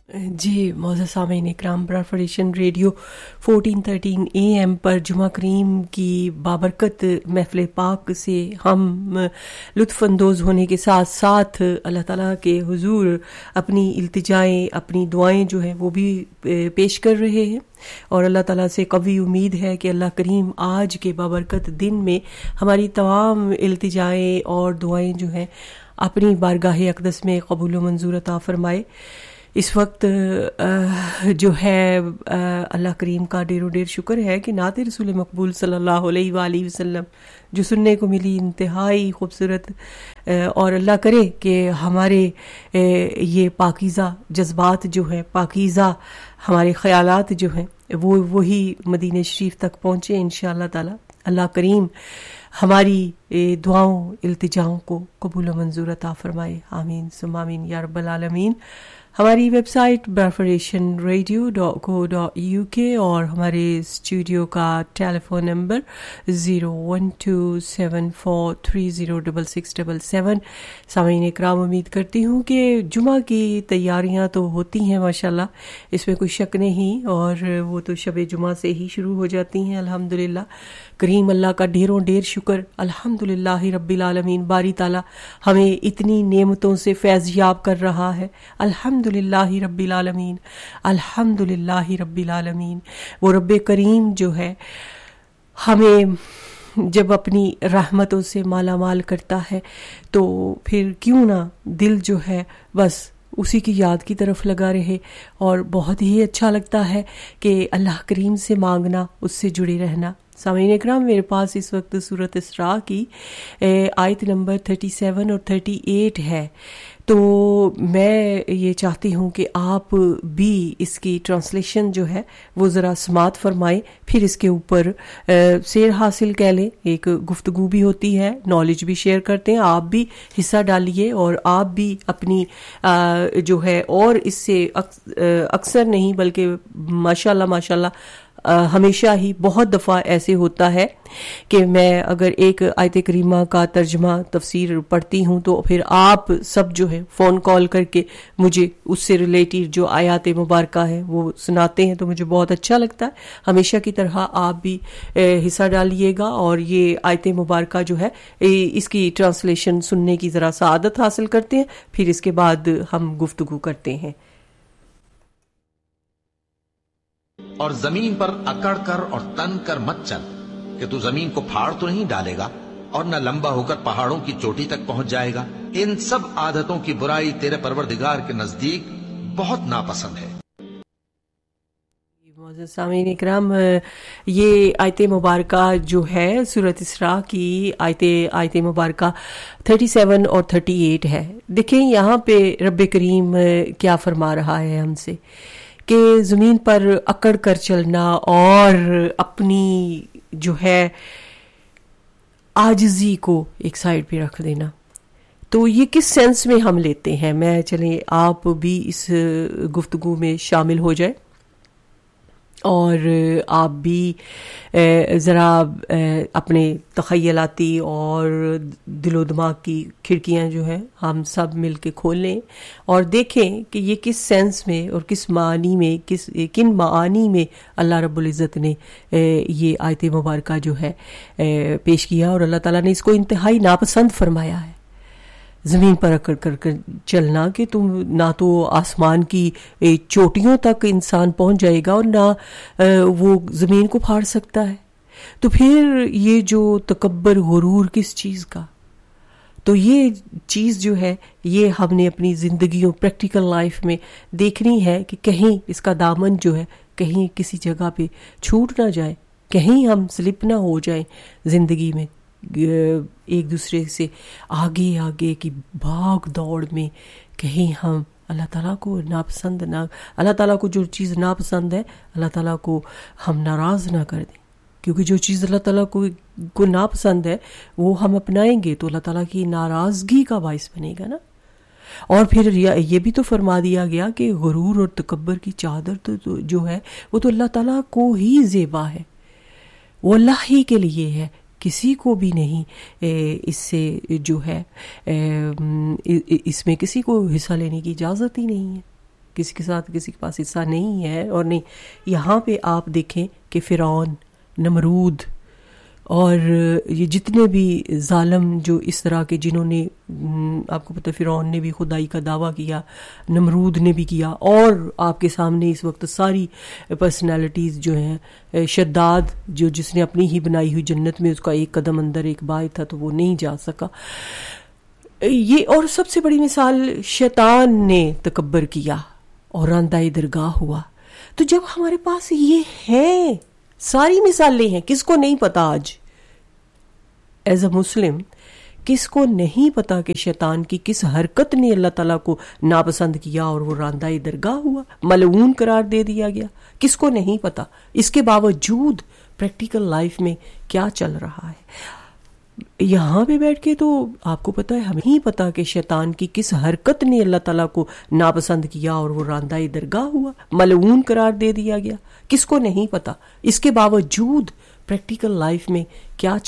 جی معزز سامعین اکرام، پرفریشن radio 1413 AM پر جمعہ کریم کی بابرکت محفل پاک سے ہم لطف اندوز ہونے کے ساتھ ساتھ اللہ تعالیٰ کے حضور اپنی التجائیں، اپنی دعائیں جو ہیں وہ بھی پیش کر رہے ہیں، اور اللہ تعالیٰ سے قوی امید ہے کہ اللہ کریم آج کے بابرکت دن میں ہماری تمام التجائیں اور دعائیں جو ہیں اپنی بارگاہ اقدس میں قبول و منظور عطا فرمائے۔ اس وقت جو ہے اللہ کریم کا ڈیر و ڈیر شکر ہے کہ نعت رسول مقبول صلی اللہ علیہ وآلہ وسلم جو سننے کو ملی انتہائی خوبصورت، اور اللہ کرے کہ ہمارے یہ پاکیزہ جذبات جو ہیں، پاکیزہ ہمارے خیالات جو ہیں وہ وہی مدینہ شریف تک پہنچے انشاءاللہ تعالی۔ اللہ کریم ہماری دعاؤں التجاؤں کو قبول و منظور عطا فرمائے، آمین ثم آمین یا رب العالمین۔ ہماری ویب سائٹ BradfordAsianRadio.co.uk اور ہمارے اسٹوڈیو کا ٹیلی فون نمبر 01274306677۔ سامعین اکرام، امید کرتی ہوں کہ جمعہ کی تیاریاں تو ہوتی ہیں ماشاءاللہ، اس میں کوئی شک نہیں، اور وہ تو شب جمعہ سے ہی شروع ہو جاتی ہیں الحمدللہ۔ کریم اللہ کا ڈھیروں ڈھیر شکر الحمدللہ رب العالمین، باری تعالیٰ ہمیں اتنی نعمتوں سے فیض یاب کر رہا ہے، الحمدللہ رب العالمین، الحمدللہ رب العالمین۔ وہ رب کریم جو ہے ہمیں جب اپنی رحمتوں سے مالا مال کرتا ہے تو پھر کیوں نہ دل جو ہے بس اسی کی یاد کی طرف لگا رہے، اور بہت ہی اچھا لگتا ہے کہ اللہ کریم سے مانگنا، اس سے جڑے رہنا۔ سامعین اکرام، میرے پاس اس وقت سورۃ اسراء کی آیت نمبر 37 اور 38 ہے، تو میں یہ چاہتی ہوں کہ آپ بھی اس کی ٹرانسلیشن جو ہے وہ ذرا سماعت فرمائیں، پھر اس کے اوپر سیر حاصل کر لیں۔ ایک گفتگو بھی ہوتی ہے، نالج بھی شیئر کرتے ہیں، آپ بھی حصہ ڈالیے، اور آپ بھی اپنی جو ہے، اور اس سے اکثر نہیں بلکہ ماشاءاللہ ماشاءاللہ ہمیشہ ہی بہت دفعہ ایسے ہوتا ہے کہ میں اگر ایک آیت کریمہ کا ترجمہ تفسیر پڑھتی ہوں تو پھر آپ سب جو ہے فون کال کر کے مجھے اس سے ریلیٹڈ جو آیات مبارکہ ہیں وہ سناتے ہیں، تو مجھے بہت اچھا لگتا ہے۔ ہمیشہ کی طرح آپ بھی حصہ ڈالیے گا، اور یہ آیت مبارکہ جو ہے اس کی ٹرانسلیشن سننے کی ذرا سعادت حاصل کرتے ہیں، پھر اس کے بعد ہم گفتگو کرتے ہیں۔ اور زمین پر اکڑ کر اور تن کر مت چل کہ تو زمین کو پھاڑ تو نہیں ڈالے گا اور نہ لمبا ہو کر پہاڑوں کی چوٹی تک پہنچ جائے گا۔ ان سب عادتوں کی برائی تیرے پروردگار کے نزدیک بہت ناپسند ہے۔ معزز سامعین اکرام، یہ آیت مبارکہ جو ہے سورۃ اسراء کی آیت مبارکہ 37 اور 38 ہے۔ دیکھیں یہاں پہ رب کریم کیا فرما رہا ہے ہم سے کہ زمین پر اکڑ کر چلنا اور اپنی جو ہے عاجزی کو ایک سائڈ پہ رکھ دینا، تو یہ کس سینس میں ہم لیتے ہیں؟ میں چلیں آپ بھی اس گفتگو میں شامل ہو جائیں، اور آپ بھی ذرا اپنے تخیلاتی اور دل و دماغ کی کھڑکیاں جو ہیں ہم سب مل کے کھول لیں اور دیکھیں کہ یہ کس سینس میں اور کس معنی میں، کن معانی میں اللہ رب العزت نے یہ آیت مبارکہ جو ہے پیش کیا، اور اللہ تعالیٰ نے اس کو انتہائی ناپسند فرمایا ہے۔ زمین پر اکڑ کر چلنا کہ تم نہ تو آسمان کی چوٹیوں تک انسان پہنچ جائے گا اور نہ وہ زمین کو پھاڑ سکتا ہے، تو پھر یہ جو تکبر غرور کس چیز کا؟ تو یہ چیز جو ہے یہ ہم نے اپنی زندگیوں پریکٹیکل لائف میں دیکھنی ہے کہ کہیں اس کا دامن جو ہے کہیں کسی جگہ پہ چھوٹ نہ جائے، کہیں ہم سلپ نہ ہو جائیں زندگی میں، ایک دوسرے سے آگے آگے کی بھاگ دوڑ میں کہیں ہم اللہ تعالیٰ کو ناپسند نہ، اللہ تعالیٰ کو جو چیز ناپسند ہے اللہ تعالیٰ کو ہم ناراض نہ کر دیں، کیونکہ جو چیز اللہ تعالیٰ کو ناپسند ہے وہ ہم اپنائیں گے تو اللہ تعالیٰ کی ناراضگی کا باعث بنے گا نا۔ اور پھر یہ بھی تو فرما دیا گیا کہ غرور اور تکبر کی چادر تو جو ہے وہ تو اللہ تعالیٰ کو ہی زیبا ہے، وہ اللہ ہی کے لیے ہے، کسی کو بھی نہیں اس سے جو ہے اس میں کسی کو حصہ لینے کی اجازت ہی نہیں ہے۔ کسی کے ساتھ کسی کے پاس حصہ نہیں ہے. اور نہیں، یہاں پہ آپ دیکھیں کہ فرعون، نمرود اور یہ جتنے بھی ظالم جو اس طرح کے جنہوں نے، آپ کو پتہ فرعون نے بھی خدائی کا دعویٰ کیا، نمرود نے بھی کیا، اور آپ کے سامنے اس وقت ساری پرسنالٹیز جو ہیں، شداد جو جس نے اپنی ہی بنائی ہوئی جنت میں اس کا ایک قدم اندر ایک باعث تھا تو وہ نہیں جا سکا. یہ اور سب سے بڑی مثال شیطان نے تکبر کیا اور راندہ درگاہ ہوا. تو جب ہمارے پاس یہ ہیں، ساری مثالیں ہیں، کس کو نہیں پتا آج ایز اے مسلم، کس کو نہیں پتا کہ شیطان کی کس حرکت نے اللہ تعالیٰ کو ناپسند کیا اور وہ راندہ درگاہ ہوا، ملعون قرار دے دیا گیا؟ کس کو نہیں پتا؟ اس کے باوجود پریکٹیکل لائف میں کیا چل رہا ہے. یہاں پہ بیٹھ کے تو آپ کو پتا ہے، ہمیں ہی پتا کہ شیطان کی کس حرکت نے اللہ تعالیٰ کو ناپسند کیا اور وہ راندہ درگاہ ہوا، ملعون قرار دے دیا گیا. کس کو نہیں پتا؟ اس کے باوجود پریکٹیکل لائف میں کیا